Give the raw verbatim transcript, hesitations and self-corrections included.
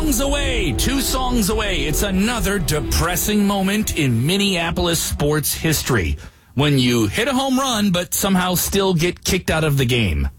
songs away, two songs away. It's another depressing moment in Minneapolis sports history when you hit a home run but somehow still get kicked out of the game.